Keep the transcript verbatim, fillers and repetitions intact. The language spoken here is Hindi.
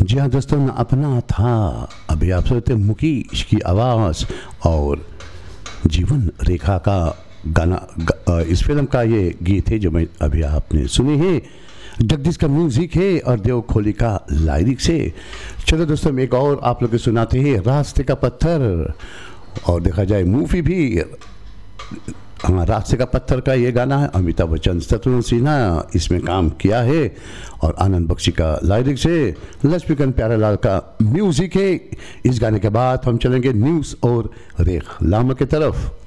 जी हाँ दोस्तों, ना अपना था। अभी आप सुनते मुकेश की आवाज़ और जीवन रेखा का गाना ग, इस फिल्म का ये गीत है जो मैं अभी आपने सुनी है। जगदीश का म्यूजिक है और देव खोली का लाइरिक्स है। चलो दोस्तों, एक और आप लोग को सुनाते हैं, रास्ते का पत्थर। और देखा जाए मूवी भी, हाँ, रास्ते का पत्थर का ये गाना है। अमिताभ बच्चन, शत्रुघ्न सिन्हा इसमें काम किया है और आनंद बख्शी का लाइरिक्स है, लक्ष्मीकांत प्यारेलाल का म्यूजिक है। इस गाने के बाद हम चलेंगे न्यूज़ और रेख लामा की तरफ।